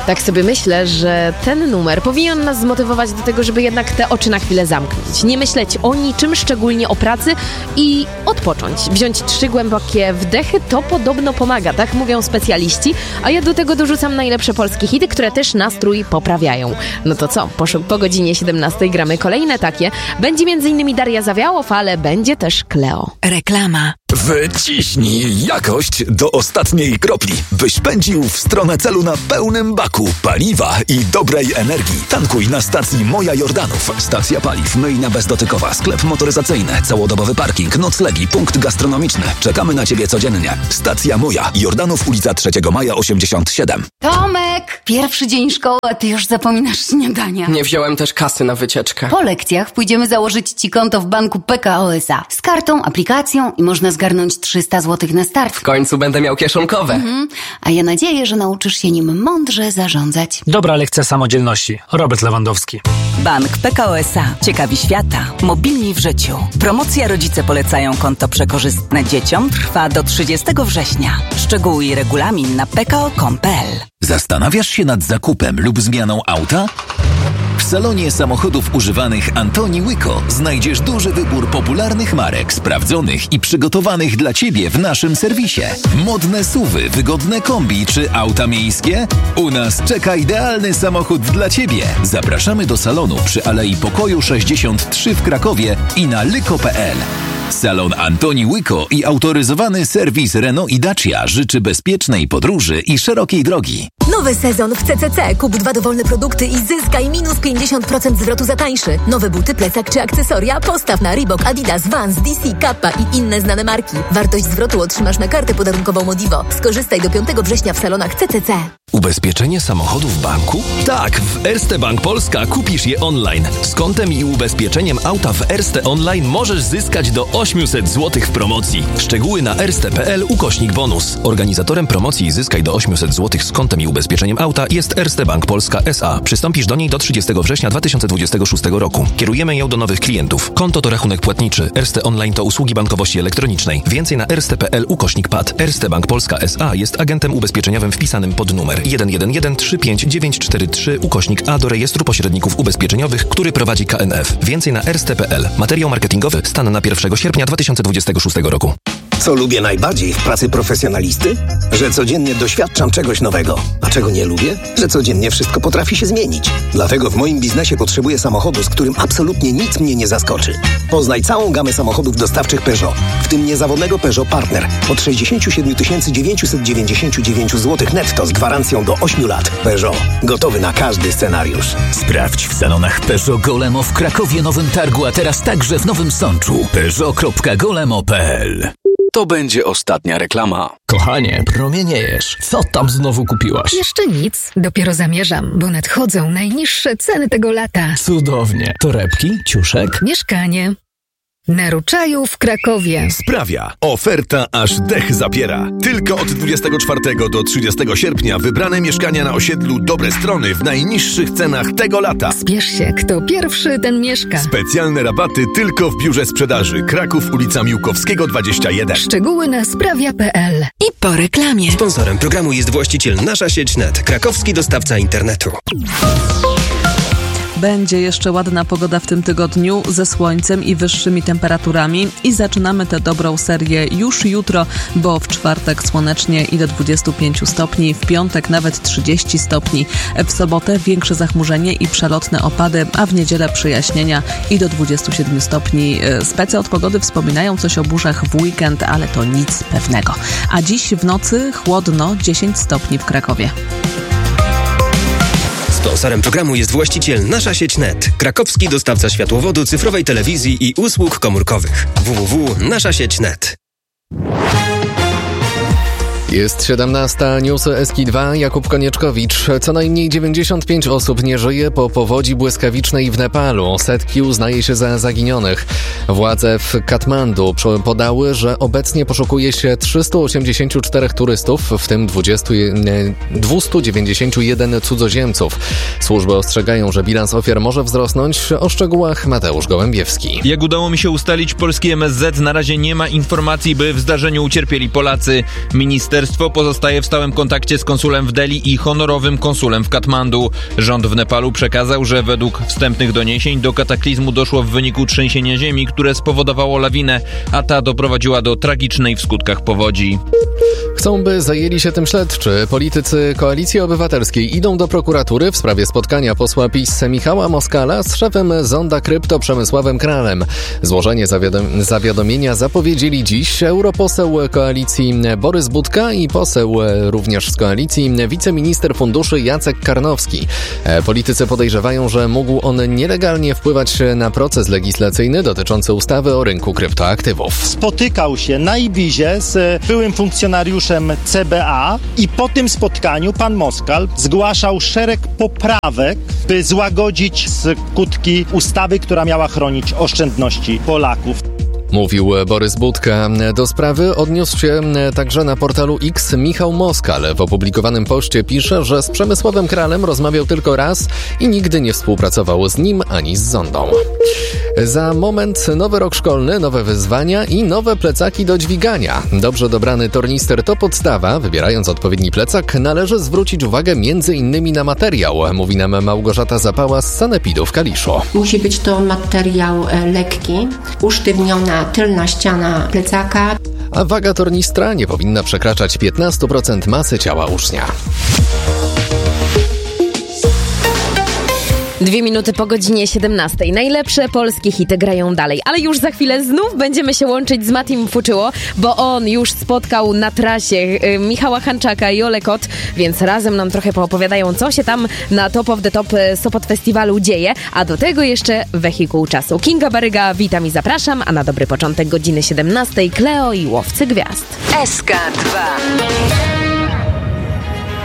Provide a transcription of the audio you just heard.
Tak sobie myślę, że ten numer powinien nas zmotywować do tego, żeby jednak te oczy na chwilę zamknąć. Nie myśleć o niczym, szczególnie o pracy i odpocząć. Wziąć 3 głębokie wdechy, to podobno pomaga, tak mówią specjaliści, a ja do tego dorzucam najlepsze polskie hity, które też nastrój poprawiają. No to co? Po godzinie 17 gramy kolejne takie. Będzie m.in. Daria Zawiałow, ale będzie też Kleo. Reklama. Wyciśnij jakość do ostatniej kropli, byś pędził w stronę celu na pełnym baku paliwa i dobrej energii. Tankuj na stacji Moja Jordanów. Stacja paliw, myjnia bezdotykowa, sklep motoryzacyjny, całodobowy parking, noclegi, punkt gastronomiczny. Czekamy na Ciebie codziennie. Stacja Moja, Jordanów, ulica 3 Maja 87. Tomek! Pierwszy dzień szkoły, a ty już zapominasz śniadania. Nie wziąłem też kasy na wycieczkę. Po lekcjach pójdziemy założyć ci konto w banku PKO SA. Z kartą, aplikacją i można zgarnąć 300 zł na start. W końcu będę miał kieszonkowe. A ja nadzieję, że nauczysz się nim mądrze zarządzać. Dobra lekcja samodzielności. Robert Lewandowski. Bank PKO SA. Ciekawi świata. Mobilni w życiu. Promocja Rodzice polecają konto przekorzystne dzieciom trwa do 30 września. Szczegóły i regulamin na pko.com.pl. Zastanawiasz się nad zakupem lub zmianą auta? W salonie samochodów używanych Antoni Łyko znajdziesz duży wybór popularnych marek, sprawdzonych i przygotowanych dla Ciebie w naszym serwisie. Modne SUV-y, wygodne kombi czy auta miejskie? U nas czeka idealny samochód dla Ciebie. Zapraszamy do salonu przy Alei Pokoju 63 w Krakowie i na lyko.pl. Salon Antoni Łyko i autoryzowany serwis Renault i Dacia życzy bezpiecznej podróży i szerokiej drogi. Nowy sezon w CCC. Kup 2 dowolne produkty i zyskaj minus 50% zwrotu za tańszy. Nowe buty, plecak czy akcesoria postaw na Reebok, Adidas, Vans, DC, Kappa i inne znane marki. Wartość zwrotu otrzymasz na kartę podarunkową Modivo. Skorzystaj do 5 września w salonach CCC. Ubezpieczenie samochodu w banku? Tak, w Erste Bank Polska kupisz je online. Z kontem i ubezpieczeniem auta w Erste Online możesz zyskać do 800 zł w promocji. Szczegóły na erste.pl/bonus. Organizatorem promocji Zyskaj do 800 zł z kontem i ubezpieczeniem auta jest Erste Bank Polska S.A. Przystąpisz do niej do 30 września 2026 roku. Kierujemy ją do nowych klientów. Konto to rachunek płatniczy. Erste Online to usługi bankowości elektronicznej. Więcej na erste.pl/PAD. Erste Bank Polska S.A. jest agentem ubezpieczeniowym wpisanym pod numer 111-35943/A do rejestru pośredników ubezpieczeniowych, który prowadzi KNF. Więcej na erste.pl. Materiał marketingowy. Stan na 1 sierpnia 2026 roku. Co lubię najbardziej w pracy profesjonalisty? Że codziennie doświadczam czegoś nowego. A czego nie lubię? Że codziennie wszystko potrafi się zmienić. Dlatego w moim biznesie potrzebuję samochodu, z którym absolutnie nic mnie nie zaskoczy. Poznaj całą gamę samochodów dostawczych Peugeot, w tym niezawodnego Peugeot Partner od 67 999 zł netto z gwarancją do 8 lat. Peugeot. Gotowy na każdy scenariusz. Sprawdź w salonach Peugeot Golemo w Krakowie, Nowym Targu, a teraz także w Nowym Sączu. Peugeot.golemo.pl. To będzie ostatnia reklama. Kochanie, promieniejesz. Co tam znowu kupiłaś? Jeszcze nic. Dopiero zamierzam, bo nadchodzą najniższe ceny tego lata. Cudownie. Torebki, ciuszek? Mieszkanie. Na Ruczaju w Krakowie. Sprawia. Oferta aż dech zapiera. Tylko od 24 do 30 sierpnia wybrane mieszkania na osiedlu Dobre Strony w najniższych cenach tego lata. Spiesz się, kto pierwszy, ten mieszka. Specjalne rabaty tylko w biurze sprzedaży. Kraków, ulica Miłkowskiego 21. Szczegóły na sprawia.pl. I po reklamie. Sponsorem programu jest właściciel Nasza Sieć Net, krakowski dostawca internetu. Będzie jeszcze ładna pogoda w tym tygodniu ze słońcem i wyższymi temperaturami i zaczynamy tę dobrą serię już jutro, bo w czwartek słonecznie i do 25 stopni, w piątek nawet 30 stopni, w sobotę większe zachmurzenie i przelotne opady, a w niedzielę przyjaśnienia i do 27 stopni. Specy od pogody wspominają coś o burzach w weekend, ale to nic pewnego. A dziś w nocy chłodno, 10 stopni w Krakowie. Sponsorem programu jest właściciel Nasza Sieć Net, krakowski dostawca światłowodu, cyfrowej telewizji i usług komórkowych. www.naszasieć.net. Jest 17, newsy SK2, Jakub Konieczkowicz. Co najmniej 95 osób nie żyje po powodzi błyskawicznej w Nepalu. Setki uznaje się za zaginionych. Władze w Katmandu podały, że obecnie poszukuje się 384 turystów, w tym 291 cudzoziemców. Służby ostrzegają, że bilans ofiar może wzrosnąć. O szczegółach Mateusz Gołębiewski. Jak udało mi się ustalić, polski MSZ na razie nie ma informacji, by w zdarzeniu ucierpieli Polacy. Ministerstwo Ministerstwo pozostaje w stałym kontakcie z konsulem w Delhi i honorowym konsulem w Katmandu. Rząd w Nepalu przekazał, że według wstępnych doniesień do kataklizmu doszło w wyniku trzęsienia ziemi, które spowodowało lawinę, a ta doprowadziła do tragicznej w skutkach powodzi. Chcą, by zajęli się tym śledczy. Politycy Koalicji Obywatelskiej idą do prokuratury w sprawie spotkania posła PiS Michała Moskala z szefem Zonda Krypto Przemysławem Kralem. Złożenie zawiadomienia zapowiedzieli dziś europoseł Koalicji Borys Budka i poseł również z Koalicji wiceminister funduszy Jacek Karnowski. Politycy podejrzewają, że mógł on nielegalnie wpływać na proces legislacyjny dotyczący ustawy o rynku kryptoaktywów. Spotykał się na Ibizie z byłym funkcjonariuszem CBA i po tym spotkaniu pan Moskal zgłaszał szereg poprawek, by złagodzić skutki ustawy, która miała chronić oszczędności Polaków. Mówił Borys Budka. Do sprawy odniósł się także na portalu X Michał Moskal. W opublikowanym poście pisze, że z Przemysławem Kralem rozmawiał tylko raz i nigdy nie współpracował z nim ani z Zondą. Za moment nowy rok szkolny, nowe wyzwania i nowe plecaki do dźwigania. Dobrze dobrany tornister to podstawa. Wybierając odpowiedni plecak należy zwrócić uwagę m.in. na materiał, mówi nam Małgorzata Zapała z Sanepidu w Kaliszu. Musi być to materiał lekki, usztywniona tylna ściana plecaka. A waga tornistra nie powinna przekraczać 15% masy ciała ucznia. 2 minuty po godzinie 17. Najlepsze polskie hity grają dalej, ale już za chwilę znów będziemy się łączyć z Matim Fuczyło, bo on już spotkał na trasie Michała Hanczaka i Ole Kot, więc razem nam trochę poopowiadają, co się tam na Top of the Top Sopot Festiwalu dzieje, a do tego jeszcze wehikuł czasu. Kinga Baryga, witam i zapraszam, a na dobry początek godziny 17 Kleo i Łowcy Gwiazd. SK2